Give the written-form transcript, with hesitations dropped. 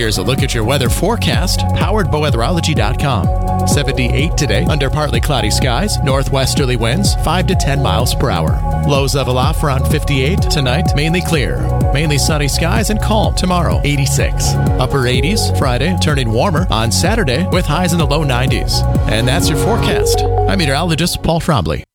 Here's a look at your weather forecast, powered by weatherology.com. 78 today, under partly cloudy skies, northwesterly winds 5 to 10 miles per hour. Lows level off around 58 tonight, mainly clear. Mainly sunny skies and calm tomorrow, 86. Upper 80s Friday, turning warmer on Saturday with highs in the low 90s. And that's your forecast. I'm meteorologist Paul Trombley.